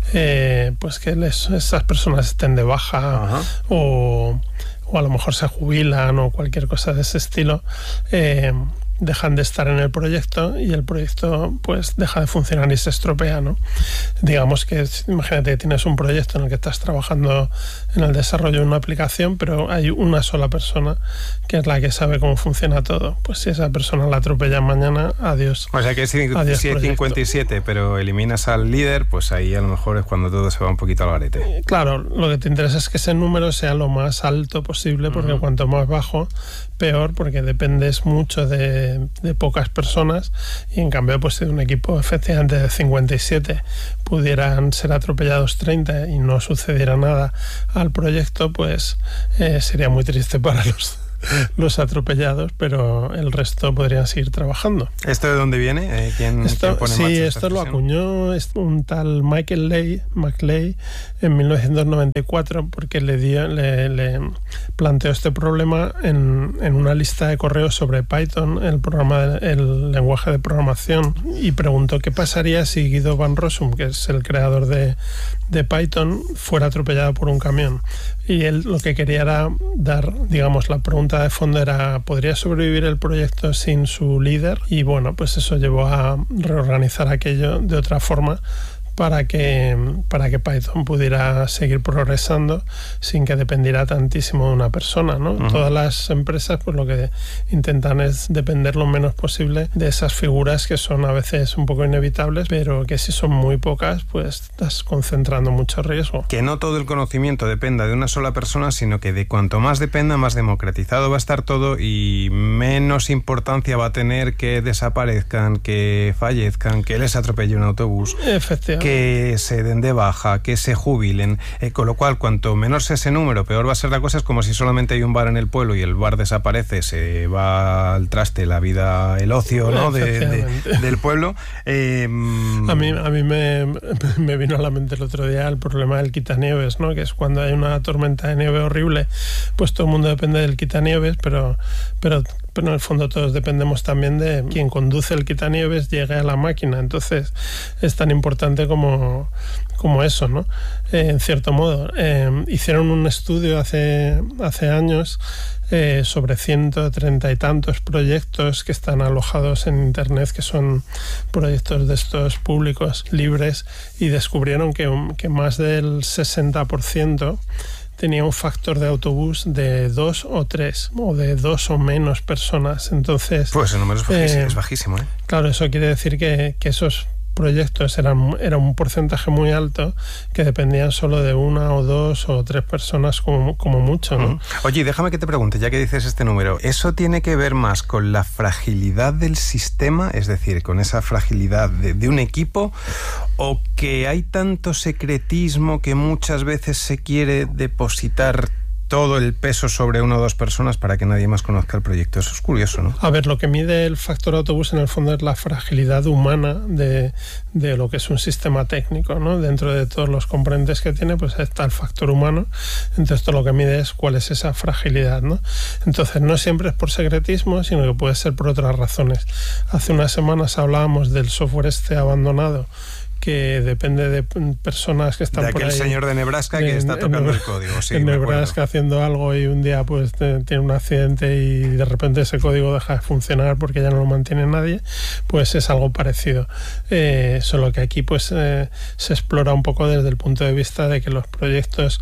pues que esas personas estén de baja o a lo mejor se jubilan o cualquier cosa de ese estilo, dejan de estar en el proyecto y el proyecto pues deja de funcionar y se estropea, ¿no? Digamos que imagínate que tienes un proyecto en el que estás trabajando en el desarrollo de una aplicación, pero hay una sola persona que es la que sabe cómo funciona todo. Pues si esa persona la atropella mañana, adiós. O sea que si hay 57 pero eliminas al líder, pues ahí a lo mejor es cuando todo se va un poquito al garete. Claro, lo que te interesa es que ese número sea lo más alto posible, porque cuanto más bajo, peor, porque dependes mucho de pocas personas, y en cambio pues si un equipo efectivamente de 57 pudieran ser atropellados 30 y no sucediera nada al proyecto, pues sería muy triste para los atropellados, pero el resto podrían seguir trabajando. ¿Esto de dónde viene? ¿Quién pone en marcha esto lo acuñó un tal Michael McLay en 1994, porque le planteó este problema en una lista de correos sobre Python, el lenguaje de programación, y preguntó qué pasaría si Guido van Rossum, que es el creador de Python, fuera atropellado por un camión. Y él lo que quería era digamos, la pregunta de fondo era, ¿podría sobrevivir el proyecto sin su líder? Y bueno, pues eso llevó a reorganizar aquello de otra forma para que Python pudiera seguir progresando sin que dependiera tantísimo de una persona, ¿no? Todas las empresas pues lo que intentan es depender lo menos posible de esas figuras que son a veces un poco inevitables, pero que si son muy pocas pues estás concentrando mucho riesgo. Que no todo el conocimiento dependa de una sola persona, sino que de cuanto más dependa, más democratizado va a estar todo y menos importancia va a tener que desaparezcan, que fallezcan, que les atropelle un autobús. Efectivamente. Que se den de baja, que se jubilen, con lo cual cuanto menor sea ese número, peor va a ser la cosa. Es como si solamente hay un bar en el pueblo y el bar desaparece, se va al traste la vida, el ocio, ¿no? del pueblo. A mí me vino a la mente el otro día el problema del quitanieves, ¿no? Que es cuando hay una tormenta de nieve horrible, pues todo el mundo depende del quitanieves, pero en el fondo todos dependemos también de quien conduce el quitanieves llegue a la máquina. Entonces es tan importante como eso, ¿no? En cierto modo. Hicieron un estudio hace años sobre 130 y tantos proyectos que están alojados en Internet, que son proyectos de estos públicos libres, y descubrieron que más del 60% tenía un factor de autobús de 2 o 3, o de 2 o menos personas. Entonces, pues el número es bajísimo, ¿eh? Claro, eso quiere decir que esos proyectos era un porcentaje muy alto que dependían solo de 1 o 2 o 3 personas como mucho, ¿no? Oye, déjame que te pregunte, ya que dices este número, ¿eso tiene que ver más con la fragilidad del sistema, es decir, con esa fragilidad de un equipo, o que hay tanto secretismo que muchas veces se quiere depositar todo el peso sobre 1 o 2 personas para que nadie más conozca el proyecto? Eso es curioso, ¿no? A ver, lo que mide el factor autobús en el fondo es la fragilidad humana de lo que es un sistema técnico, ¿no? Dentro de todos los componentes que tiene, pues está el factor humano. Entonces todo lo que mide es cuál es esa fragilidad, ¿no? Entonces no siempre es por secretismo, sino que puede ser por otras razones. Hace unas semanas hablábamos del software abandonado, que depende de personas que están por ahí. De aquel señor de Nebraska que está tocando el código. Sí, en Nebraska haciendo algo y un día pues tiene un accidente y de repente ese código deja de funcionar porque ya no lo mantiene nadie. Pues es algo parecido. Solo que aquí pues se explora un poco desde el punto de vista de que los proyectos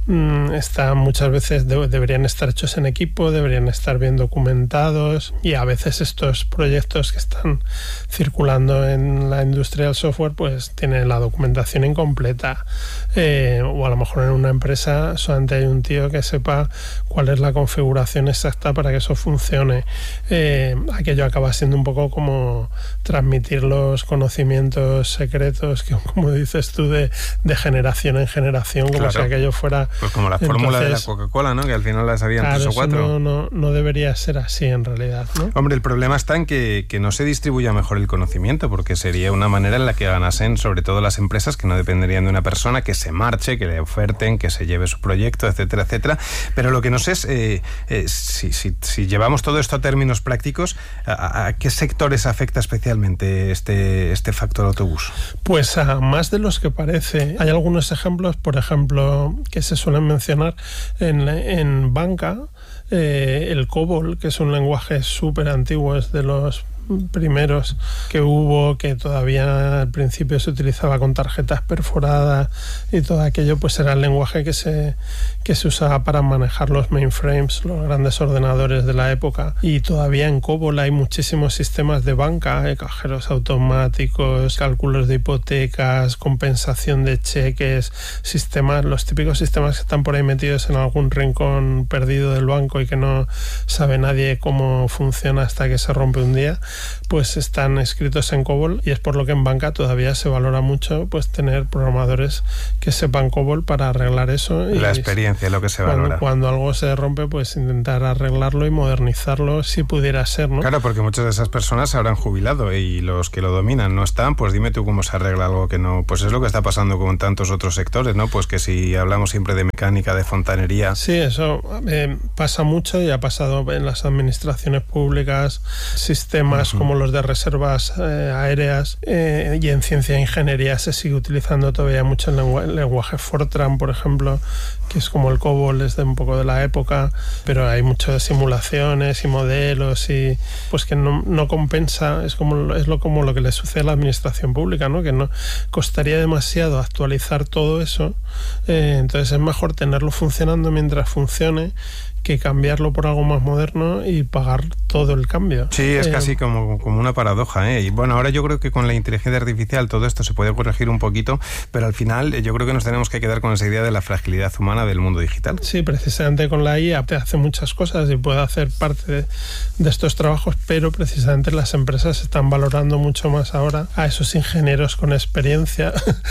están muchas veces deberían estar hechos en equipo, deberían estar bien documentados, y a veces estos proyectos que están circulando en la industria del software pues tiene la documentación incompleta, o a lo mejor en una empresa solamente hay un tío que sepa cuál es la configuración exacta para que eso funcione. Aquello acaba siendo un poco como transmitir los conocimientos secretos que, como dices tú, de generación en generación, como si aquello fuera... Pues como la fórmula de la Coca-Cola, ¿no? Que al final la sabían 3 o 4. No debería ser así en realidad, ¿no? Hombre, el problema está en que no se distribuya mejor el conocimiento, porque sería una manera en la que ganasen sobre todo las empresas, que no dependerían de una persona, que se marche, que le oferten, que se lleve su proyecto, etcétera, etcétera. Pero lo que no sé es si llevamos todo esto a términos prácticos, ¿a qué sectores afecta especialmente este factor autobús? Pues a más de los que parece. Hay algunos ejemplos, por ejemplo, que se suelen mencionar en banca, el COBOL, que es un lenguaje súper antiguo, es de los primeros que hubo, que todavía al principio se utilizaba con tarjetas perforadas y todo aquello, pues era el lenguaje que se usaba para manejar los mainframes, los grandes ordenadores de la época. Y todavía en COBOL hay muchísimos sistemas de banca, cajeros automáticos, cálculos de hipotecas, compensación de cheques, los típicos sistemas que están por ahí metidos en algún rincón perdido del banco y que no sabe nadie cómo funciona hasta que se rompe un día. Pues están escritos en COBOL, y es por lo que en banca todavía se valora mucho pues tener programadores que sepan COBOL para arreglar eso. La experiencia es lo que se valora. Cuando algo se rompe, pues intentar arreglarlo y modernizarlo si pudiera ser, ¿no? Claro, porque muchas de esas personas se habrán jubilado y los que lo dominan no están. Pues dime tú cómo se arregla algo que no... Pues es lo que está pasando con tantos otros sectores, ¿no? Pues que si hablamos siempre de mecánica, de fontanería... Sí, eso pasa mucho y ha pasado en las administraciones públicas, sistemas como los de reservas aéreas, y en ciencia e ingeniería se sigue utilizando todavía mucho el lenguaje Fortran, por ejemplo, que es como el COBOL, es de un poco de la época, pero hay muchas simulaciones y modelos y pues que no compensa, es como lo que le sucede a la administración pública, ¿no? Que no costaría demasiado actualizar todo eso, entonces es mejor tenerlo funcionando mientras funcione que cambiarlo por algo más moderno y pagar todo el cambio. Sí, es casi como una paradoja, ¿eh? Y bueno, ahora yo creo que con la inteligencia artificial todo esto se puede corregir un poquito, pero al final yo creo que nos tenemos que quedar con esa idea de la fragilidad humana del mundo digital. Sí, precisamente con la IA te hace muchas cosas y puede hacer parte de estos trabajos, pero precisamente las empresas están valorando mucho más ahora a esos ingenieros con experiencia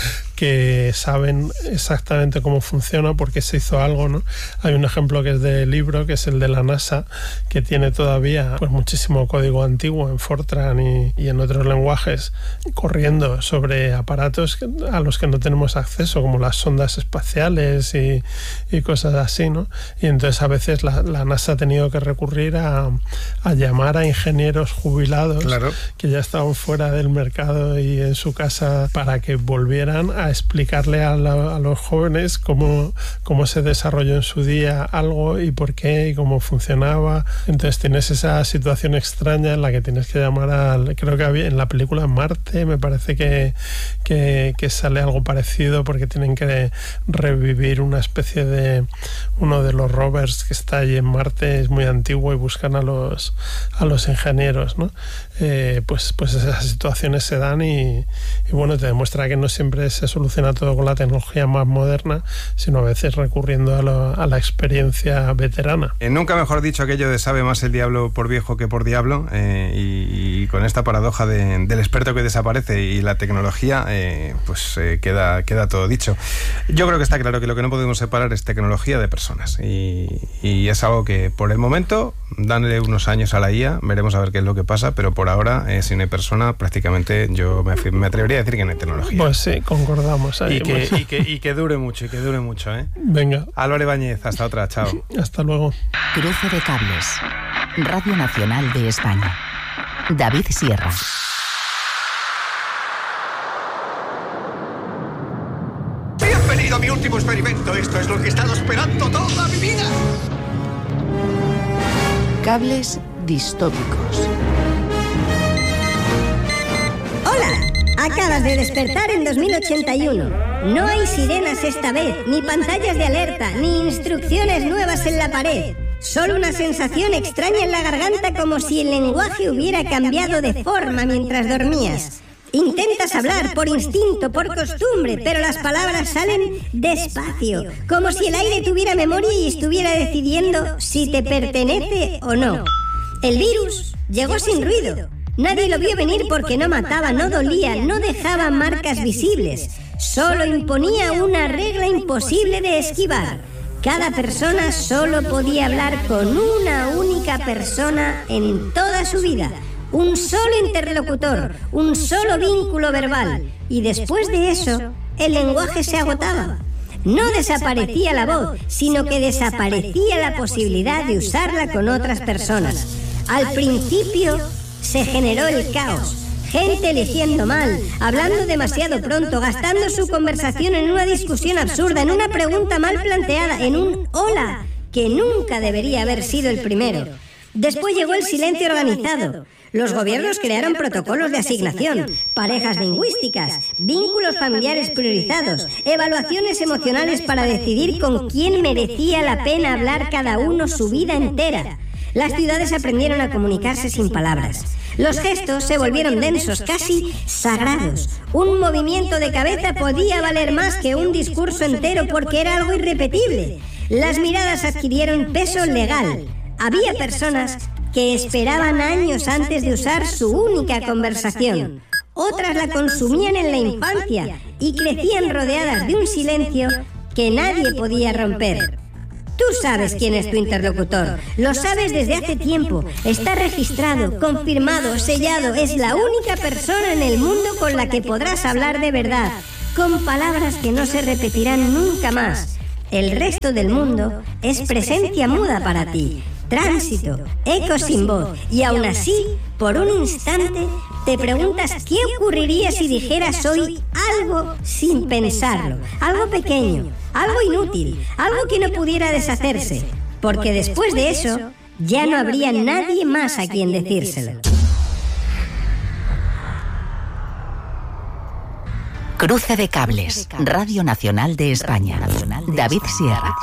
que saben exactamente cómo funciona, por qué se hizo algo, ¿no? Hay un ejemplo que es de libro, que es el de la NASA, que tiene todavía pues muchísimo código antiguo en Fortran y en otros lenguajes corriendo sobre aparatos a los que no tenemos acceso, como las sondas espaciales y cosas así, ¿no? Y entonces a veces la NASA ha tenido que recurrir a llamar a ingenieros jubilados, claro, que ya estaban fuera del mercado y en su casa, para que volvieran a explicarle a los jóvenes cómo se desarrolló en su día algo y por por qué y cómo funcionaba. Entonces tienes esa situación extraña en la que tienes que llamar creo que había en la película Marte, me parece que sale algo parecido, porque tienen que revivir una especie de uno de los rovers que está allí en Marte, es muy antiguo, y buscan a los ingenieros, ¿no? Pues esas situaciones se dan y bueno, te demuestra que no siempre se soluciona todo con la tecnología más moderna, sino a veces recurriendo a la experiencia veterana. Nunca mejor dicho aquello de sabe más el diablo por viejo que por diablo, y con esta paradoja del experto que desaparece y la tecnología, queda todo dicho. Yo creo que está claro que lo que no podemos separar es tecnología de personas, y es algo que por el momento, danle unos años a la IA, veremos a ver qué es lo que pasa, pero por ahora, si no hay persona, prácticamente yo me atrevería a decir que no hay tecnología. Pues sí, concordamos ahí. Y que dure mucho, ¿eh? Venga. Álvaro Ibáñez, hasta otra, chao. Hasta luego. Cruce de cables. Radio Nacional de España. David Sierra. Bienvenido a mi último experimento. Esto es lo que he estado esperando toda mi vida. Cables distópicos. Hola, acabas de despertar en 2081. No hay sirenas esta vez, ni pantallas de alerta, ni instrucciones nuevas en la pared. Solo una sensación extraña en la garganta, como si el lenguaje hubiera cambiado de forma mientras dormías. Intentas hablar por instinto, por costumbre, pero las palabras salen despacio, como si el aire tuviera memoria y estuviera decidiendo si te pertenece o no. El virus llegó sin ruido. Nadie lo vio venir porque no mataba, no dolía, no dejaba marcas visibles. Solo imponía una regla imposible de esquivar. Cada persona solo podía hablar con una única persona en toda su vida. Un solo interlocutor, un solo vínculo verbal. Y después de eso, el lenguaje se agotaba. No desaparecía la voz, sino que desaparecía la posibilidad de usarla con otras personas. Al principio se generó el caos. Gente eligiendo mal, hablando demasiado pronto, gastando su conversación en una discusión absurda, en una pregunta mal planteada, en un hola, que nunca debería haber sido el primero. Después llegó el silencio organizado. Los gobiernos crearon protocolos de asignación, parejas lingüísticas, vínculos familiares priorizados, evaluaciones emocionales para decidir con quién merecía la pena hablar cada uno su vida entera. Las ciudades aprendieron a comunicarse sin palabras. Los gestos se volvieron densos, casi sagrados. Un movimiento de cabeza podía valer más que un discurso entero porque era algo irrepetible. Las miradas adquirieron peso legal. Había personas que esperaban años antes de usar su única conversación. Otras la consumían en la infancia y crecían rodeadas de un silencio que nadie podía romper. Tú sabes quién es tu interlocutor, lo sabes desde hace tiempo, está registrado, confirmado, sellado, es la única persona en el mundo con la que podrás hablar de verdad, con palabras que no se repetirán nunca más. El resto del mundo es presencia muda para ti, tránsito, eco sin voz, y aún así, por un instante, te preguntas qué ocurriría si dijeras hoy algo sin pensarlo, algo pequeño, algo inútil, algo que no pudiera deshacerse, porque después de eso ya no habría nadie más a quien decírselo. Cruce de cables, Radio Nacional de España. David Sierra.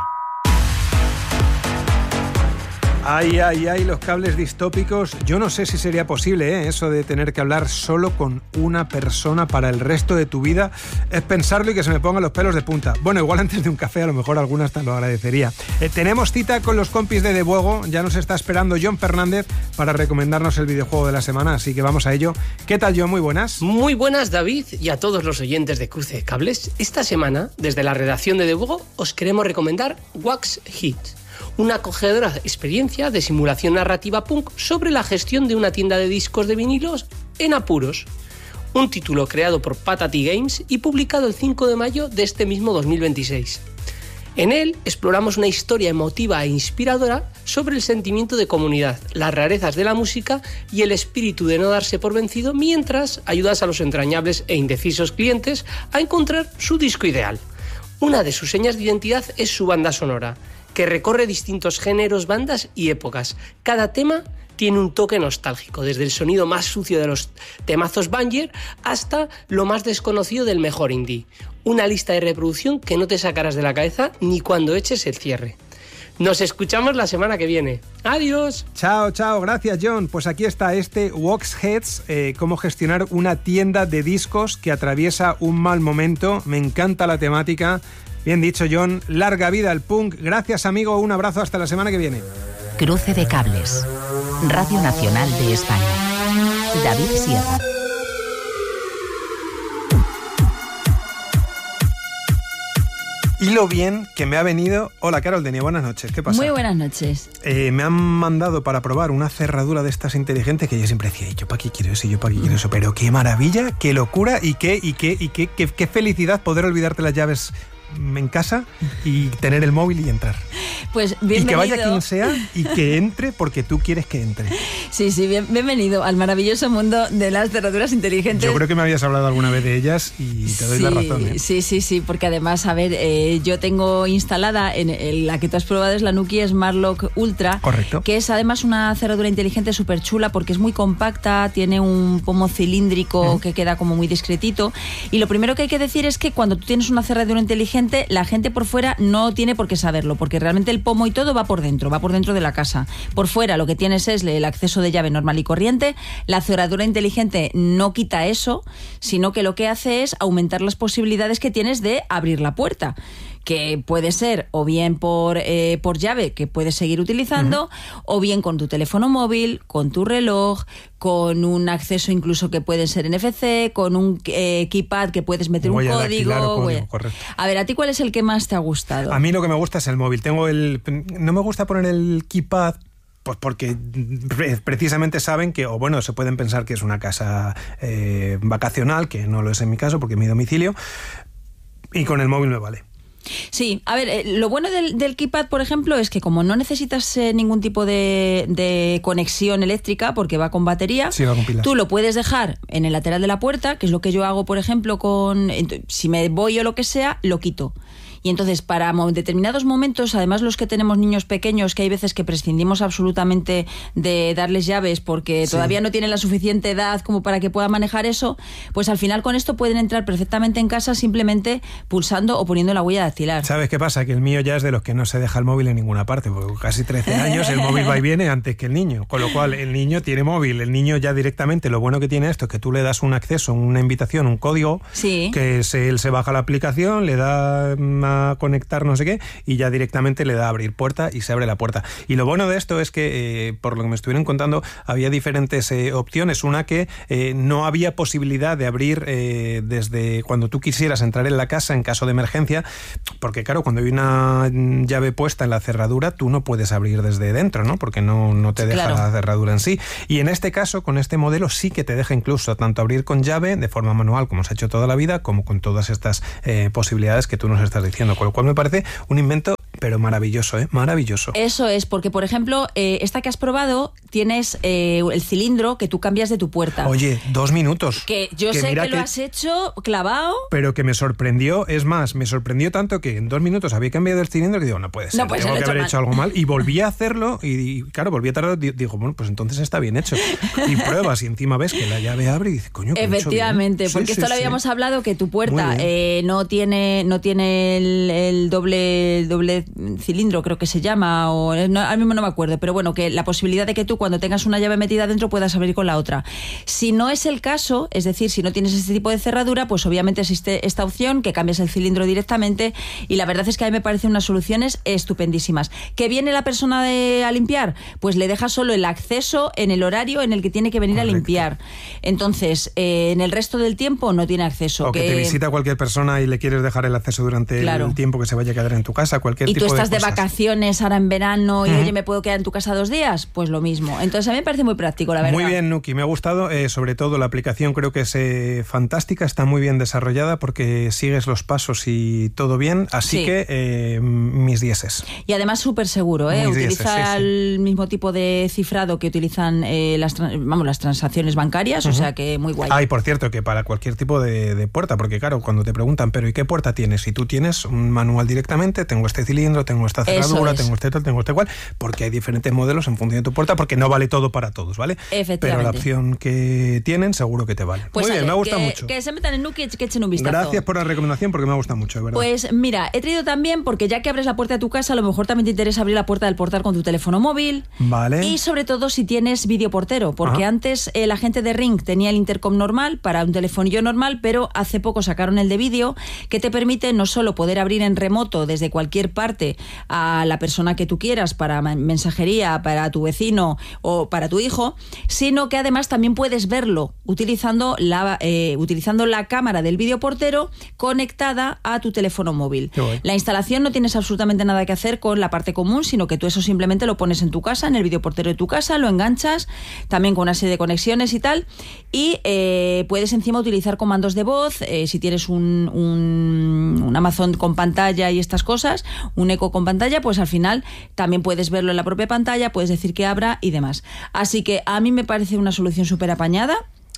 Ay, los cables distópicos. Yo no sé si sería posible, eso de tener que hablar solo con una persona para el resto de tu vida. Es pensarlo y que se me pongan los pelos de punta. Bueno, igual antes de un café a lo mejor alguna hasta lo agradecería. Tenemos cita con los compis de Debuego. Ya nos está esperando John Fernández para recomendarnos el videojuego de la semana, así que vamos a ello. ¿Qué tal, John? Muy buenas. Muy buenas, David, y a todos los oyentes de Cruce de Cables. Esta semana, desde la redacción de Debuego, os queremos recomendar Wax Hit, una acogedora experiencia de simulación narrativa punk sobre la gestión de una tienda de discos de vinilos en apuros. Un título creado por Patati Games y publicado el 5 de mayo de este mismo 2026. En él exploramos una historia emotiva e inspiradora sobre el sentimiento de comunidad, las rarezas de la música y el espíritu de no darse por vencido mientras ayudas a los entrañables e indecisos clientes a encontrar su disco ideal. Una de sus señas de identidad es su banda sonora. que recorre distintos géneros, bandas y épocas. Cada tema tiene un toque nostálgico, desde el sonido más sucio de los temazos banger hasta lo más desconocido del mejor indie. Una lista de reproducción que no te sacarás de la cabeza ni cuando eches el cierre. Nos escuchamos la semana que viene. ¡Adiós! Chao, gracias John. Pues aquí está este Waxheads, cómo gestionar una tienda de discos que atraviesa un mal momento. Me encanta la temática. Bien dicho, John. Larga vida al punk. Gracias, amigo. Un abrazo hasta la semana que viene. Cruce de cables. Radio Nacional de España. David Sierra. Y lo bien que me ha venido... Hola, Carol Denia, buenas noches. ¿Qué pasa? Muy buenas noches. Me han mandado para probar una cerradura de estas inteligentes que yo siempre decía, ¿yo para qué quiero eso? ¿Yo para qué quiero eso? Pero qué maravilla, qué locura y qué felicidad poder olvidarte las llaves en casa y tener el móvil y entrar. Pues bienvenido. Y que vaya quien sea y que entre porque tú quieres que entre. Sí, bienvenido al maravilloso mundo de las cerraduras inteligentes. Yo creo que me habías hablado alguna vez de ellas y te doy la razón. Sí, porque además, a ver, yo tengo instalada, la que tú has probado es la Nuki Smart Lock Ultra. Correcto. Que es además una cerradura inteligente súper chula porque es muy compacta, tiene un pomo cilíndrico que queda como muy discretito. Y lo primero que hay que decir es que cuando tú tienes una cerradura inteligente, la gente por fuera no tiene por qué saberlo, porque realmente el pomo y todo va por dentro de la casa. Por fuera lo que tienes es el acceso de llave normal y corriente. La cerradura inteligente no quita eso, sino que lo que hace es aumentar las posibilidades que tienes de abrir la puerta, que puede ser o bien por llave, que puedes seguir utilizando, o bien con tu teléfono móvil, con tu reloj, con un acceso incluso que puede ser NFC, con un keypad que puedes meter un código. Correcto. A ver, ¿a ti cuál es el que más te ha gustado? A mí lo que me gusta es el móvil. No me gusta poner el keypad, pues porque precisamente saben que, o bueno, se pueden pensar que es una casa vacacional, que no lo es en mi caso porque es mi domicilio, y con el móvil me vale. Sí, a ver, lo bueno del keypad, por ejemplo, es que como no necesitas ningún tipo de conexión eléctrica, porque va con batería, sí, va con pilas. Tú lo puedes dejar en el lateral de la puerta, que es lo que yo hago, por ejemplo, si me voy o lo que sea, lo quito. Y entonces, para determinados momentos, además los que tenemos niños pequeños, que hay veces que prescindimos absolutamente de darles llaves porque todavía no tienen la suficiente edad como para que puedan manejar eso, pues al final con esto pueden entrar perfectamente en casa simplemente pulsando o poniendo la huella dactilar. ¿Sabes qué pasa? Que el mío ya es de los que no se deja el móvil en ninguna parte, porque casi 13 años el móvil va y viene antes que el niño, con lo cual el niño tiene móvil, el niño ya directamente, lo bueno que tiene esto es que tú le das un acceso, una invitación, un código, que él se baja la aplicación, le da a conectar no sé qué y ya directamente le da a abrir puerta y se abre la puerta. Y lo bueno de esto es que, por lo que me estuvieron contando, había diferentes opciones. Una que no había posibilidad de abrir desde cuando tú quisieras entrar en la casa en caso de emergencia, porque claro, cuando hay una llave puesta en la cerradura, tú no puedes abrir desde dentro, ¿no? Porque no te deja la cerradura en sí. Y en este caso, con este modelo, sí que te deja incluso tanto abrir con llave de forma manual, como se ha hecho toda la vida, como con todas estas posibilidades que tú nos estás diciendo. Con lo cual me parece un invento, pero maravilloso, maravilloso. Eso es, porque por ejemplo, esta que has probado, tienes el cilindro que tú cambias de tu puerta. Oye, 2 minutos. Que yo sé que lo has hecho clavado. Pero que me sorprendió, es más, me sorprendió tanto que en 2 minutos había cambiado el cilindro que digo, no puede ser, tengo que haber hecho algo mal. Y volví a hacerlo y claro, volví a tardar, digo, bueno, pues entonces está bien hecho. Y pruebas y encima ves que la llave abre y dices, coño, que efectivamente, porque esto lo habíamos hablado, que tu puerta no tiene el doble cilindro, creo que se llama, o ahora mismo no me acuerdo, pero bueno, que la posibilidad de que tú cuando tengas una llave metida dentro puedas abrir con la otra. Si no es el caso, es decir, si no tienes este tipo de cerradura, pues obviamente existe esta opción, que cambias el cilindro directamente, y la verdad es que a mí me parecen unas soluciones estupendísimas. ¿Que viene la persona a limpiar? Pues le deja solo el acceso en el horario en el que tiene que venir a limpiar. Entonces, en el resto del tiempo no tiene acceso. O que te visita cualquier persona y le quieres dejar el acceso durante el tiempo que se vaya a quedar en tu casa, cualquier tipo de cosas. Y tú estás de vacaciones ahora en verano y oye, ¿me puedo quedar en tu casa 2 días? Pues lo mismo. Entonces a mí me parece muy práctico, la verdad. Muy bien, Nuki, me ha gustado, sobre todo la aplicación creo que es fantástica, está muy bien desarrollada porque sigues los pasos y todo bien, así que mis dieces. Y además súper seguro, utiliza el mismo tipo de cifrado que utilizan las transacciones bancarias, o sea que muy guay. Y por cierto, que para cualquier tipo de puerta, porque claro, cuando te preguntan, pero ¿y qué puerta tienes? Si tú tienes un manual directamente, tengo este cilindro, cilindro, tengo esta cerradura, tengo este tal, tengo este cual, porque hay diferentes modelos en función de tu puerta, porque no vale todo para todos, ¿vale? Pero la opción que tienen seguro que te vale. Pues muy bien, me ha gustado mucho. Que se metan en Nuki y que echen un vistazo. Gracias por la recomendación, porque me ha gustado mucho, de verdad. Pues mira, he traído también, porque ya que abres la puerta de tu casa, a lo mejor también te interesa abrir la puerta del portal con tu teléfono móvil. Vale. Y sobre todo si tienes videoportero, porque antes la gente de Ring tenía el intercom normal para un telefonillo normal, pero hace poco sacaron el de vídeo, que te permite no solo poder abrir en remoto desde cualquier parte a la persona que tú quieras para mensajería, para tu vecino o para tu hijo, sino que además también puedes verlo utilizando la cámara del videoportero conectada a tu teléfono móvil. La instalación no tienes absolutamente nada que hacer con la parte común, sino que tú eso simplemente lo pones en tu casa, en el videoportero de tu casa, lo enganchas también con una serie de conexiones y tal, y puedes encima utilizar comandos de voz, si tienes un Amazon con pantalla y estas cosas, un Echo con pantalla, pues al final también puedes verlo en la propia pantalla, puedes decir que abra y demás. Así que a mí me parece una solución súper apañada.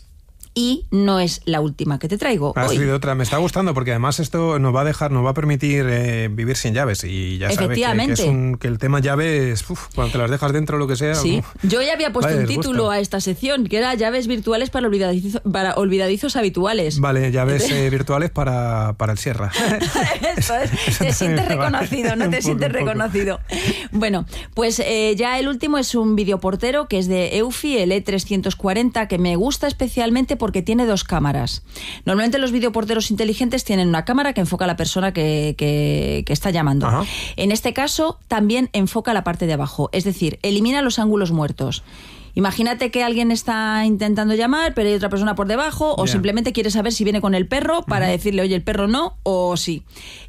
Y no es la última que te traigo Ha hoy. sido otra. Me está gustando porque además esto nos va a permitir vivir sin llaves. Y ya sabes que el tema llaves, cuando te las dejas dentro o lo que sea. Sí, yo ya había puesto un título a esta sección, que era llaves virtuales para olvidadizos habituales. Vale, llaves virtuales para el Sierra. Eso es, te sientes reconocido, no te sientes reconocido. Bueno, pues ya el último es un videoportero que es de Eufy, el E340, que me gusta especialmente porque tiene dos cámaras. Normalmente los videoporteros inteligentes tienen una cámara que enfoca a la persona que está llamando. Ajá. En este caso también enfoca la parte de abajo, es decir, elimina los ángulos muertos. Imagínate que alguien está intentando llamar, pero hay otra persona por debajo, o simplemente quiere saber si viene con el perro para decirle, oye, el perro no, o sí.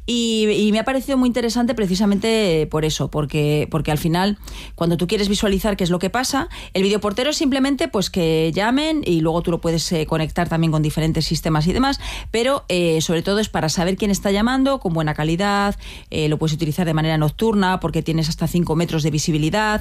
Y me ha parecido muy interesante precisamente por eso, porque al final, cuando tú quieres visualizar qué es lo que pasa, el videoportero es simplemente pues que llamen y luego tú lo puedes conectar también con diferentes sistemas y demás, pero sobre todo es para saber quién está llamando con buena calidad, lo puedes utilizar de manera nocturna porque tienes hasta 5 metros de visibilidad,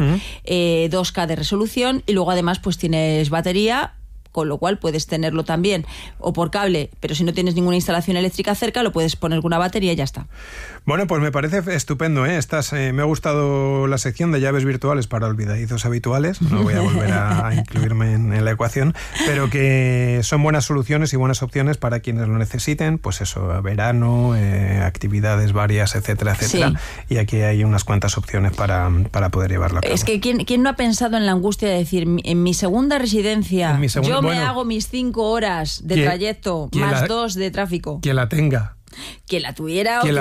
2K de resolución, y luego además pues tienes batería, con lo cual puedes tenerlo también o por cable, pero si no tienes ninguna instalación eléctrica cerca, lo puedes poner con una batería y ya está. Bueno, pues me parece estupendo, ¿eh? Me ha gustado la sección de llaves virtuales para olvidadizos habituales, no voy a volver a incluirme en la ecuación, pero que son buenas soluciones y buenas opciones para quienes lo necesiten, pues eso, verano, actividades varias, etcétera, etcétera, sí. Y aquí hay unas cuantas opciones para poder llevarlo a cabo. Es que ¿quién no ha pensado en la angustia de decir, en mi segunda residencia, yo me hago mis 5 horas de trayecto, más 2 de tráfico? Quien la tenga. Quien la tuviera quien la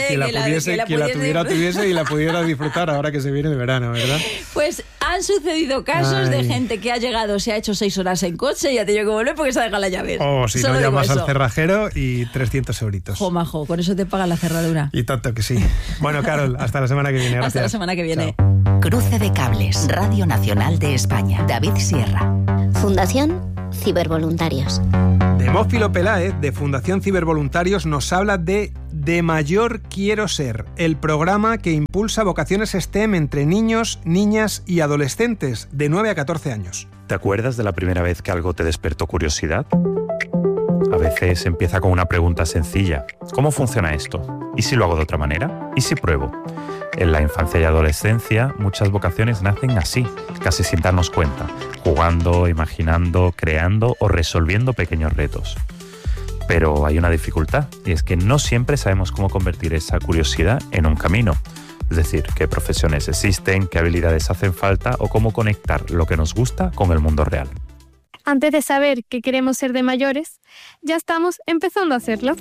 tuviese y la pudiera disfrutar ahora que se viene el verano, ¿verdad? Pues han sucedido casos de gente que ha llegado, se ha hecho 6 horas en coche y ha tenido que volver porque se ha dejado la llave. O si no, llamas al cerrajero y 300 euritos. Majo, con eso te pagan la cerradura. Y tanto que sí. Bueno, Carol, hasta la semana que viene. Gracias. Hasta la semana que viene. Chao. Cruce de cables. Radio Nacional de España. David Sierra. Fundación Cibervoluntarios. Demófilo Peláez, de Fundación Cibervoluntarios, nos habla de Mayor Quiero Ser, el programa que impulsa vocaciones STEM entre niños, niñas y adolescentes de 9 a 14 años. ¿Te acuerdas de la primera vez que algo te despertó curiosidad? A veces empieza con una pregunta sencilla. ¿Cómo funciona esto? ¿Y si lo hago de otra manera? ¿Y si pruebo? En la infancia y adolescencia, muchas vocaciones nacen así, casi sin darnos cuenta, jugando, imaginando, creando o resolviendo pequeños retos. Pero hay una dificultad, y es que no siempre sabemos cómo convertir esa curiosidad en un camino. Es decir, qué profesiones existen, qué habilidades hacen falta o cómo conectar lo que nos gusta con el mundo real. Antes de saber qué queremos ser de mayores, ya estamos empezando a hacerlo.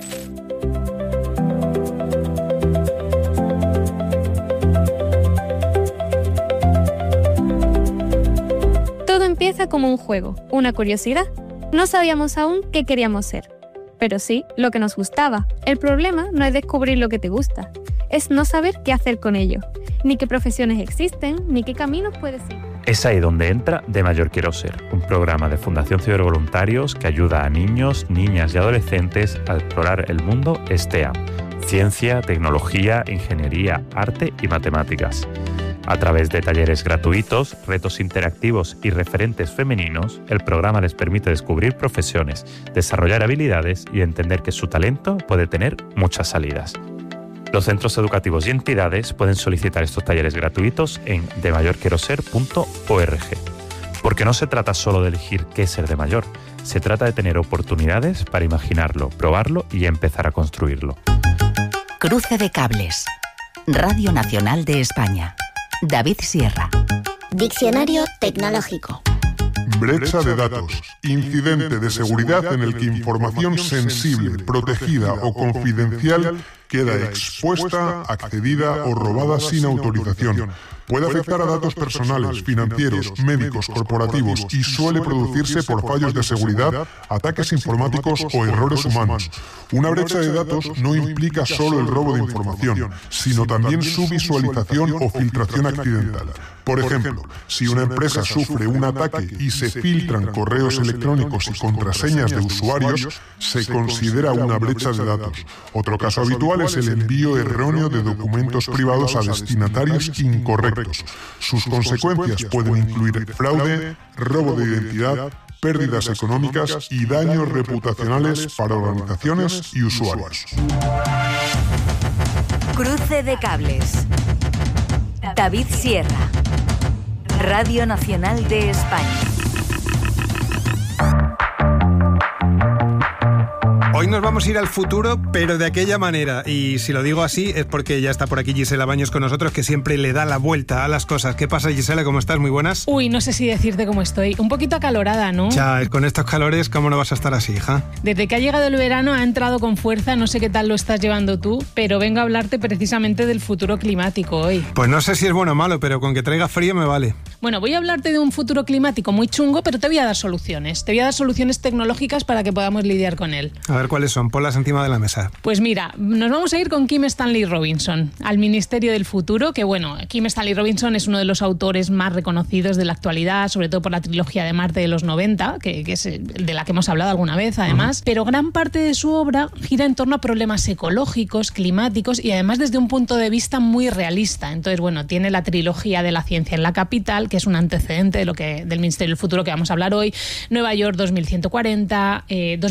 Todo empieza como un juego, una curiosidad. No sabíamos aún qué queríamos ser, pero sí lo que nos gustaba. El problema no es descubrir lo que te gusta, es no saber qué hacer con ello, ni qué profesiones existen, ni qué caminos puedes ir. Es ahí donde entra De Mayor Quiero Ser, un programa de Fundación Cibervoluntarios que ayuda a niños, niñas y adolescentes a explorar el mundo STEAM, ciencia, tecnología, ingeniería, arte y matemáticas. A través de talleres gratuitos, retos interactivos y referentes femeninos, el programa les permite descubrir profesiones, desarrollar habilidades y entender que su talento puede tener muchas salidas. Los centros educativos y entidades pueden solicitar estos talleres gratuitos en demayorquieroser.org. Porque no se trata solo de elegir qué ser de mayor, se trata de tener oportunidades para imaginarlo, probarlo y empezar a construirlo. Cruce de cables. Radio Nacional de España. David Sierra. Diccionario tecnológico. Brecha de datos. Incidente de seguridad en el que información sensible, protegida o confidencial queda expuesta, accedida o robada sin autorización. Puede afectar a datos personales, financieros, médicos, corporativos y suele producirse por fallos de seguridad, ataques informáticos o errores humanos. Una brecha de datos no implica solo el robo de información, sino también su visualización o filtración accidental. Por ejemplo, si una empresa sufre un ataque y se filtran correos electrónicos y contraseñas de usuarios, se considera una brecha de datos. Otro caso habitual es el envío erróneo de documentos privados a destinatarios incorrectos. Sus consecuencias pueden incluir fraude, robo de identidad, pérdidas económicas y daños reputacionales para organizaciones y usuarios. Cruce de cables. David Sierra. Radio Nacional de España. Hoy nos vamos a ir al futuro, pero de aquella manera. Y si lo digo así es porque ya está por aquí Gisela Baños con nosotros, que siempre le da la vuelta a las cosas. ¿Qué pasa, Gisela? ¿Cómo estás? Muy buenas. Uy, no sé si decirte cómo estoy. Un poquito acalorada, ¿no? Ya, con estos calores, ¿cómo no vas a estar así, hija? Desde que ha llegado el verano ha entrado con fuerza. No sé qué tal lo estás llevando tú, pero vengo a hablarte precisamente del futuro climático hoy. Pues no sé si es bueno o malo, pero con que traiga frío me vale. Bueno, voy a hablarte de un futuro climático muy chungo, pero te voy a dar soluciones. Te voy a dar soluciones tecnológicas para que podamos lidiar con él. A ver cuáles son, ponlas encima de la mesa. Pues mira, nos vamos a ir con Kim Stanley Robinson, al Ministerio del Futuro, que bueno, Kim Stanley Robinson es uno de los autores más reconocidos de la actualidad, sobre todo por la trilogía de Marte de los 90, que es de la que hemos hablado alguna vez, además, pero gran parte de su obra gira en torno a problemas ecológicos, climáticos y además desde un punto de vista muy realista. Entonces, bueno, tiene la trilogía de la ciencia en la capital, que es un antecedente del Ministerio del Futuro que vamos a hablar hoy, Nueva York 2140,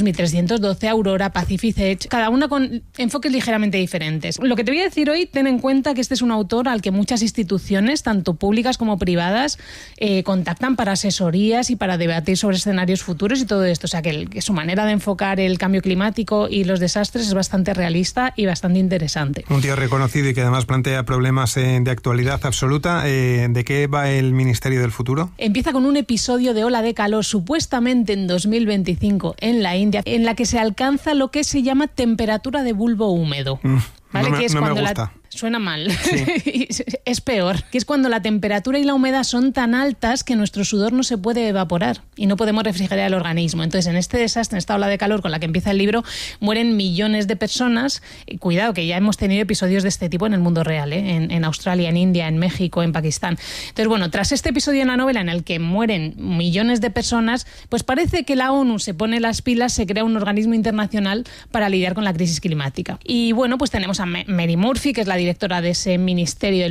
2312, Aurora, Pacific Edge, cada una con enfoques ligeramente diferentes. Lo que te voy a decir hoy, ten en cuenta que este es un autor al que muchas instituciones, tanto públicas como privadas, contactan para asesorías y para debatir sobre escenarios futuros y todo esto. O sea, que su manera de enfocar el cambio climático y los desastres es bastante realista y bastante interesante. Un tío reconocido y que además plantea problemas de actualidad absoluta. ¿De qué va el Ministerio del Futuro? Empieza con un episodio de ola de calor, supuestamente en 2025 en la India, en la que se alcanza lo que se llama temperatura de bulbo húmedo. ¿Vale? Que es no cuando me gusta. Suena mal. Sí. Es peor. Que es cuando la temperatura y la humedad son tan altas que nuestro sudor no se puede evaporar y no podemos refrigerar el organismo. Entonces, en este desastre, en esta ola de calor con la que empieza el libro, mueren millones de personas. Cuidado, que ya hemos tenido episodios de este tipo en el mundo real, en Australia, en India, en México, en Pakistán. Entonces, bueno, tras este episodio en la novela en el que mueren millones de personas, pues parece que la ONU se pone las pilas, se crea un organismo internacional para lidiar con la crisis climática. Y bueno, pues tenemos a Mary Murphy, que es la directora de ese ministerio